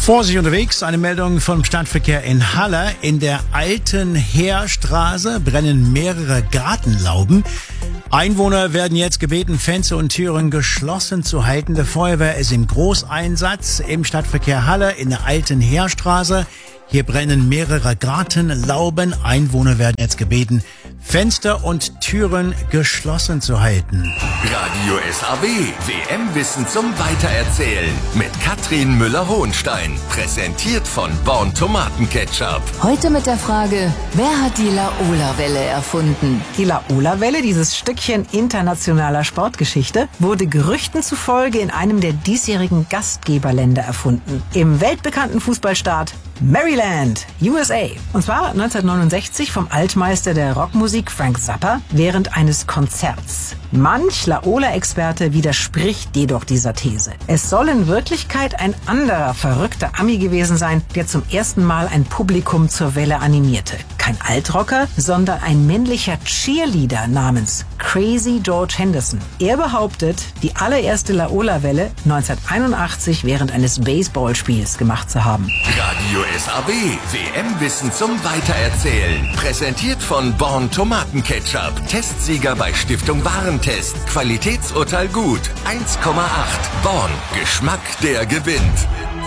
Vorsicht unterwegs, eine Meldung vom Stadtverkehr in Halle. In der alten Heerstraße brennen mehrere Gartenlauben. Einwohner werden jetzt gebeten, Fenster und Türen geschlossen zu halten. Die Feuerwehr ist im Großeinsatz im Stadtverkehr Halle in der alten Heerstraße. Hier brennen mehrere Gartenlauben. Einwohner werden jetzt gebeten, Fenster und Türen geschlossen zu halten. Radio SAW, WM-Wissen zum Weitererzählen mit Katrin Müller-Hohenstein. Präsentiert von Born Tomatenketchup. Heute mit der Frage, wer hat die Laola-Welle erfunden? Die Laola-Welle, dieses Stückchen internationaler Sportgeschichte, wurde Gerüchten zufolge in einem der diesjährigen Gastgeberländer erfunden. Im weltbekannten Fußballstaat Maryland, USA. Und zwar 1969 vom Altmeister der Rockmusik Frank Zappa während eines Konzerts. Manch Laola-Experte widerspricht jedoch dieser These. Es soll in Wirklichkeit ein anderer verrückter Ami gewesen sein, der zum ersten Mal ein Publikum zur Welle animierte. Kein Altrocker, sondern ein männlicher Cheerleader namens Crazy George Henderson. Er behauptet, die allererste Laola-Welle 1981 während eines Baseballspiels gemacht zu haben. Radio SAW, WM-Wissen zum Weitererzählen. Präsentiert von Born Tomatenketchup. Testsieger bei Stiftung Warentest. Qualitätsurteil gut. 1,8. Born. Geschmack, der gewinnt.